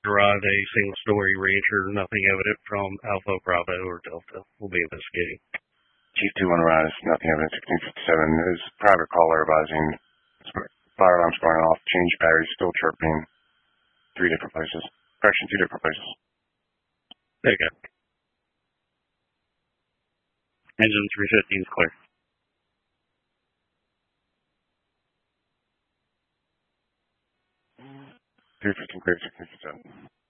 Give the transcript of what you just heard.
Arrived a single-story rancher, nothing evident from Alpha, Bravo, or Delta. We'll be investigating. Chief 2-1 Rise, nothing evident, 1657. Is private caller advising fire alarms going off, change batteries, still chirping, 3 different places. Correction, 2 different places. There you go. Engine 315 is clear. 315 clear, 1657.